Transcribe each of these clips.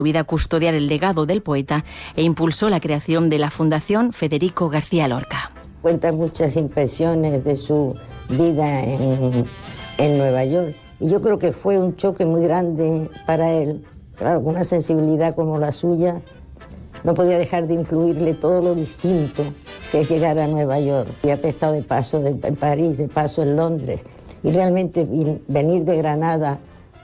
vida custodiar el legado del poeta e impulsó la creación de la Fundación Federico García Lorca. Cuenta muchas impresiones de su vida en Nueva York y yo creo que fue un choque muy grande para él. Claro, con una sensibilidad como la suya, no podía dejar de influirle todo lo distinto que es llegar a Nueva York. Y había estado de paso en París, de paso en Londres, y realmente venir de Granada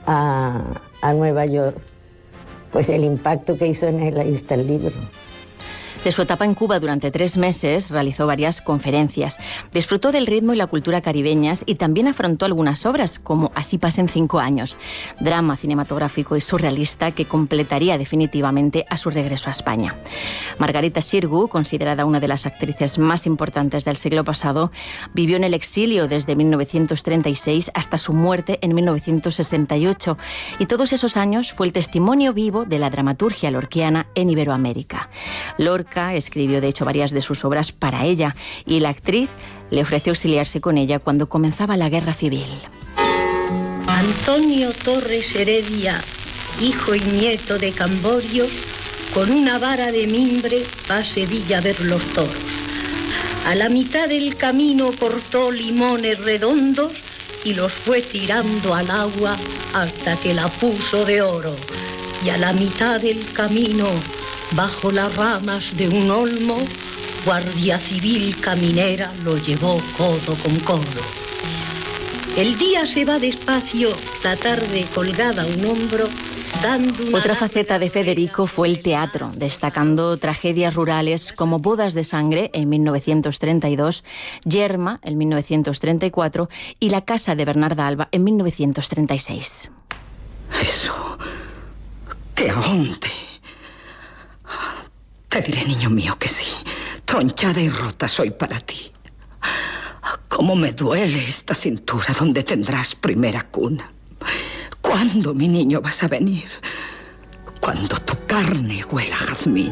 a Nueva York, pues el impacto que hizo en él, ahí está el libro. De su etapa en Cuba durante 3 meses realizó varias conferencias. Disfrutó del ritmo y la cultura caribeñas y también afrontó algunas obras como Así pasen 5 años, drama cinematográfico y surrealista que completaría definitivamente a su regreso a España. Margarita Xirgu, considerada una de las actrices más importantes del siglo pasado, vivió en el exilio desde 1936 hasta su muerte en 1968 y todos esos años fue el testimonio vivo de la dramaturgia lorquiana en Iberoamérica. Lorca escribió, de hecho, varias de sus obras para ella y la actriz le ofreció auxiliarse con ella cuando comenzaba la Guerra Civil. Antonio Torres Heredia, hijo y nieto de Camborio, con una vara de mimbre va a Sevilla a ver los toros. A la mitad del camino cortó limones redondos y los fue tirando al agua hasta que la puso de oro. Y a la mitad del camino, bajo las ramas de un olmo, Guardia Civil caminera lo llevó codo con codo. El día se va despacio, la tarde colgada a un hombro, dando una... Otra faceta de Federico fue el teatro, destacando tragedias rurales como Bodas de sangre en 1932, Yerma en 1934 y La casa de Bernarda Alba en 1936. Eso, que ahonde. Te diré, niño mío, que sí. Tronchada y rota soy para ti. Cómo me duele esta cintura donde tendrás primera cuna. ¿Cuándo, mi niño, vas a venir? Cuando tu carne huela a jazmín.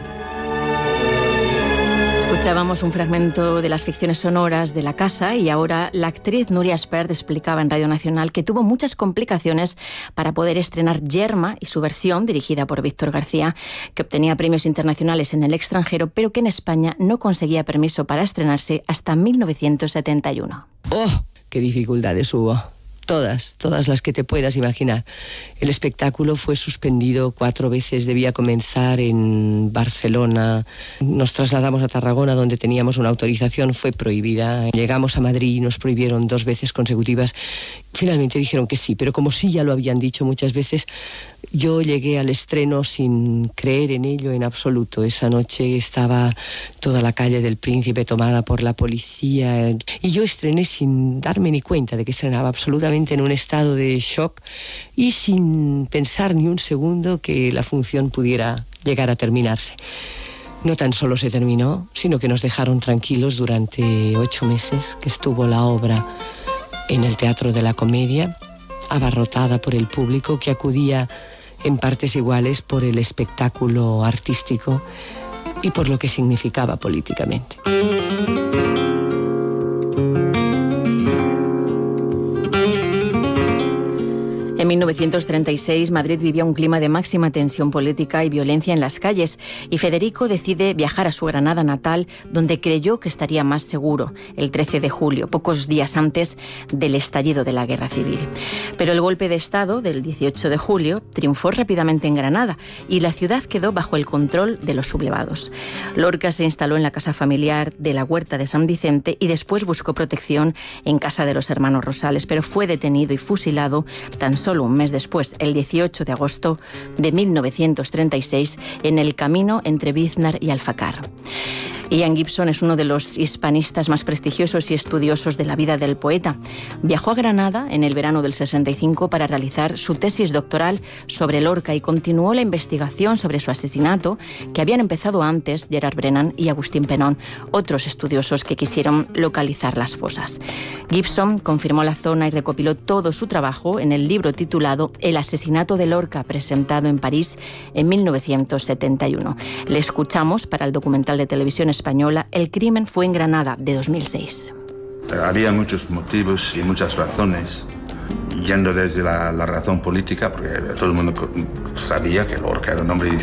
Escuchábamos un fragmento de las ficciones sonoras de La casa y ahora la actriz Núria Espert explicaba en Radio Nacional que tuvo muchas complicaciones para poder estrenar Yerma y su versión, dirigida por Víctor García, que obtenía premios internacionales en el extranjero, pero que en España no conseguía permiso para estrenarse hasta 1971. ¡Oh! ¡Qué dificultades hubo! Todas las que te puedas imaginar. El espectáculo fue suspendido 4 veces, debía comenzar en Barcelona. Nos trasladamos a Tarragona, donde teníamos una autorización, fue prohibida. Llegamos a Madrid y nos prohibieron 2 veces consecutivas. Finalmente dijeron que sí, pero como sí ya lo habían dicho muchas veces, yo llegué al estreno sin creer en ello en absoluto. Esa noche estaba toda la calle del Príncipe tomada por la policía y yo estrené sin darme ni cuenta de que estrenaba, absolutamente en un estado de shock y sin pensar ni un segundo que la función pudiera llegar a terminarse. No tan solo se terminó, sino que nos dejaron tranquilos durante 8 meses que estuvo la obra en el Teatro de la Comedia, abarrotada por el público que acudía en partes iguales por el espectáculo artístico y por lo que significaba políticamente. En 1936, Madrid vivía un clima de máxima tensión política y violencia en las calles, y Federico decide viajar a su Granada natal, donde creyó que estaría más seguro, el 13 de julio, pocos días antes del estallido de la Guerra Civil. Pero el golpe de Estado del 18 de julio triunfó rápidamente en Granada, y la ciudad quedó bajo el control de los sublevados. Lorca se instaló en la casa familiar de la Huerta de San Vicente y después buscó protección en casa de los hermanos Rosales, pero fue detenido y fusilado tan solo un mes después, el 18 de agosto de 1936, en el camino entre Biznar y Alfacar. Ian Gibson es uno de los hispanistas más prestigiosos y estudiosos de la vida del poeta. Viajó a Granada en el verano del 65 para realizar su tesis doctoral sobre Lorca y continuó la investigación sobre su asesinato que habían empezado antes Gerard Brennan y Agustín Penón, otros estudiosos que quisieron localizar las fosas. Gibson confirmó la zona y recopiló todo su trabajo en el libro titulado El asesinato de Lorca, presentado en París en 1971. Le escuchamos para el documental de televisión española El crimen fue en Granada, de 2006. Había muchos motivos y muchas razones, yendo desde la razón política, porque todo el mundo sabía que Lorca era un hombre